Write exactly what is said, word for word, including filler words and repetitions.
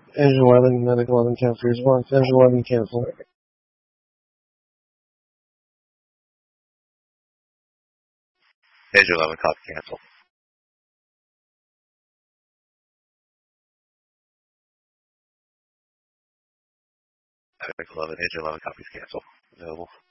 Engine eleven, medic eleven, cancel response. Engine eleven, cancel. Engine eleven, copy, cancel. Medic eleven, Engine eleven, copies, cancel. Available.